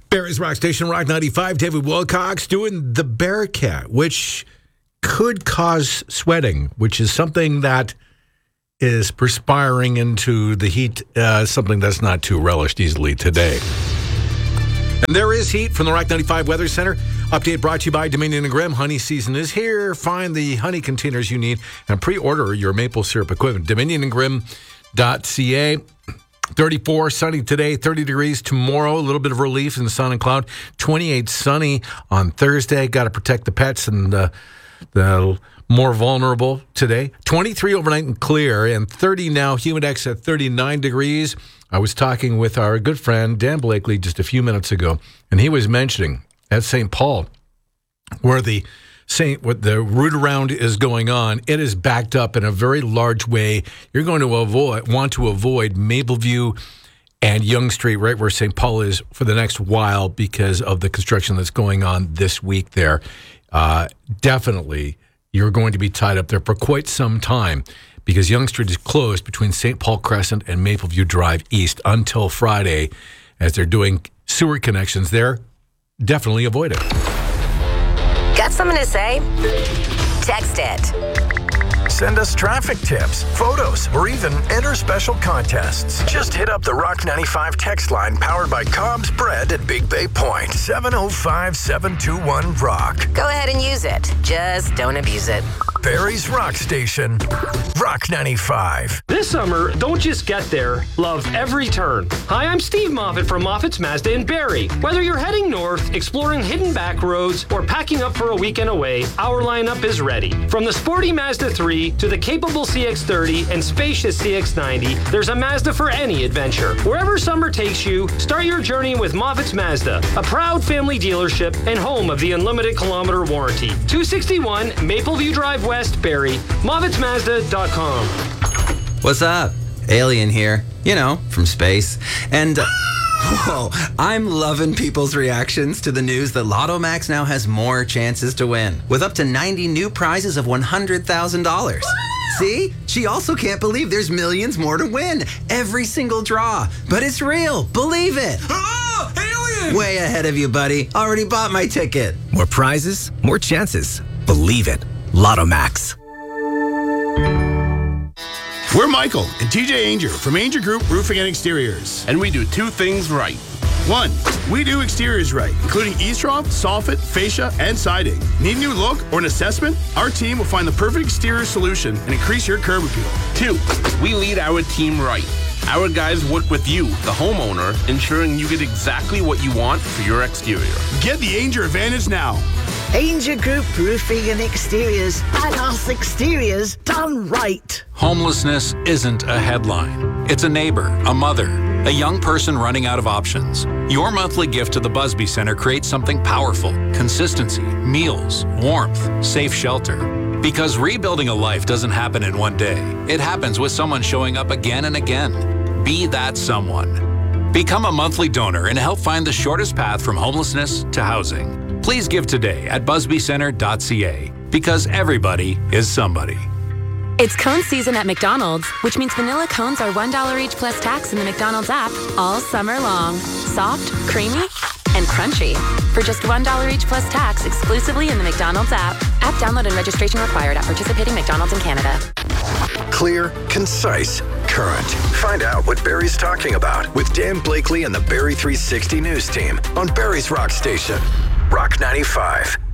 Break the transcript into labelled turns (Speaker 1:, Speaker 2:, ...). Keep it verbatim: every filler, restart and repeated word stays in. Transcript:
Speaker 1: Barry's Rock Station, Rock ninety-five. David Wilcox doing the Bearcat, which could cause sweating, which is something that is perspiring into the heat, uh, something that's not too relished easily today. And there is heat from the Rock ninety-five Weather Center. Update brought to you by Dominion and Grimm. Honey season is here. Find the honey containers you need and pre-order your maple syrup equipment. dominion and grimm dot c a. thirty-four sunny today, thirty degrees tomorrow. A little bit of relief in the sun and cloud. twenty-eight sunny on Thursday. Got to protect the pets and uh, the more vulnerable today. twenty-three overnight and clear, and thirty now. Humidex at thirty-nine degrees. I was talking with our good friend Dan Blakely just a few minutes ago, and he was mentioning at Saint Paul, where the Saint, what the route around is going on, it is backed up in a very large way. You're going to avoid, want to avoid Mapleview and Yonge Street, right where Saint Paul is, for the next while because of the construction that's going on this week there. Uh, definitely, you're going to be tied up there for quite some time because Yonge Street is closed between Saint Paul Crescent and Mapleview Drive East until Friday as they're doing sewer connections there. Definitely avoid it.
Speaker 2: Got something to say? Text it.
Speaker 3: Send us traffic tips, photos, or even enter special contests. Just hit up the Rock ninety-five text line powered by Cobb's Bread at Big Bay Point. seven oh five, seven two one, ROCK.
Speaker 2: Go ahead and use it. Just don't abuse it.
Speaker 3: Barry's Rock Station, Rock ninety-five.
Speaker 4: This summer, don't just get there, love every turn. Hi, I'm Steve Moffitt from Moffitt's Mazda in Barrie. Whether you're heading north, exploring hidden back roads, or packing up for a weekend away, our lineup is ready. From the sporty Mazda three to the capable C X thirty and spacious C X ninety, there's a Mazda for any adventure. Wherever summer takes you, start your journey with Moffitt's Mazda, a proud family dealership and home of the unlimited kilometer warranty. two sixty-one Mapleview Drive West, Barrie, Moffitt's Mazda dot com.
Speaker 5: What's up? Alien here, you know, from space. And, uh, whoa, I'm loving people's reactions to the news that Lotto Max now has more chances to win, with up to ninety new prizes of one hundred thousand dollars. See? She also can't believe there's millions more to win. Every single draw. But it's real. Believe it.
Speaker 6: Oh, alien!
Speaker 5: Way ahead of you, buddy. Already bought my ticket.
Speaker 7: More prizes, more chances. Believe it. Lotto Max.
Speaker 8: We're Michael and T J Ainger from Ainger Group Roofing and Exteriors. And we do two things right. One, we do exteriors right, including eavesdrop, soffit, fascia, and siding. Need a new look or an assessment? Our team will find the perfect exterior solution and increase your curb appeal.
Speaker 9: Two, we lead our team right. Our guys work with you, the homeowner, ensuring you get exactly what you want for your exterior.
Speaker 8: Get the Ainger advantage now.
Speaker 10: Ainger Group Roofing and Exteriors. Badass exteriors done right.
Speaker 11: Homelessness isn't a headline. It's a neighbor, a mother, a young person running out of options. Your monthly gift to the Busby Center creates something powerful. Consistency, meals, warmth, safe shelter. Because rebuilding a life doesn't happen in one day. It happens with someone showing up again and again. Be that someone. Become a monthly donor and help find the shortest path from homelessness to housing. Please give today at busby center dot c a because everybody is somebody.
Speaker 12: It's cone season at McDonald's, which means vanilla cones are one dollar each plus tax in the McDonald's app all summer long. Soft, creamy, and crunchy. For just one dollar each plus tax exclusively in the McDonald's app. App download and registration required at participating McDonald's in Canada.
Speaker 3: Clear, concise, current. Find out what Barry's talking about with Dan Blakely and the Barrie three sixty News team on Barry's Rock Station, Rock ninety-five.